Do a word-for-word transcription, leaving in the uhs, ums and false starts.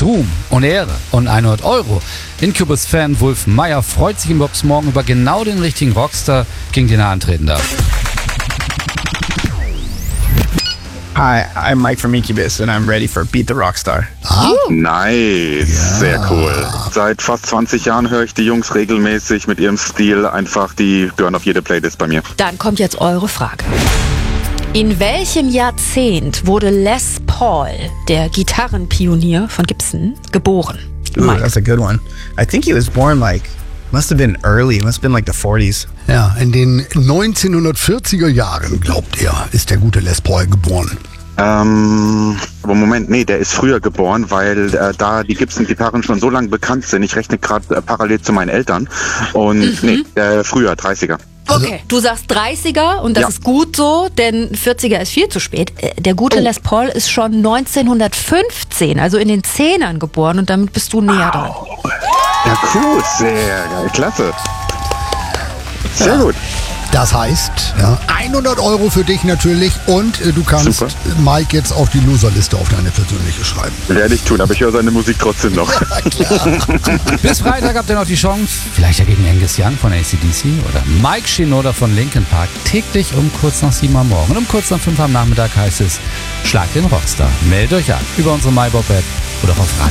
Ruhm und Ehre und hundert Euro. Incubus-Fan Wulf Meyer freut sich im Bobs Morgen über genau den richtigen Rockstar, gegen den er antreten darf. Hi, I'm Mike from Incubus and I'm ready for Beat the Rockstar. Ah? Nice, Ja. Sehr cool. Seit fast zwanzig Jahren höre ich die Jungs regelmäßig mit ihrem Stil. Einfach, die gehören auf jede Playlist bei mir. Dann kommt jetzt eure Frage. In welchem Jahrzehnt wurde Les Paul, der Gitarrenpionier von Gibson, geboren? Ooh, Mike. that's a good one. I think he was born like, must have been early, must have been like the forties. Ja, in den neunzehnhundertvierziger Jahren, glaubt er, ist der gute Les Paul geboren. Ähm, aber Moment, nee, der ist früher geboren, weil äh, da die Gibson-Gitarren schon so lange bekannt sind. Ich rechne gerade äh, parallel zu meinen Eltern. Und Mhm. nee, äh, früher, dreißiger. Okay, du sagst dreißiger und das Ja. ist gut so, denn vierziger ist viel zu spät. Äh, Der gute Les Paul ist schon neunzehnhundertfünfzehn, also in den Zehnern geboren und damit bist du näher dran. Ja, cool, sehr geil, klasse. Sehr gut. Das heißt, ja, hundert Euro für dich natürlich und äh, du kannst Super. Mike jetzt auf die Loserliste auf deine persönliche schreiben. Werde ich tun, aber ich höre seine Musik trotzdem noch. Bis Freitag habt ihr noch die Chance, vielleicht ja gegen Angus Young von A C D C oder Mike Shinoda von Linkin Park, täglich um kurz nach sieben am Morgen und um kurz nach fünf am Nachmittag heißt es, Schlag den Rockstar. Meldet euch an über unsere MyBob-App oder auf Radio.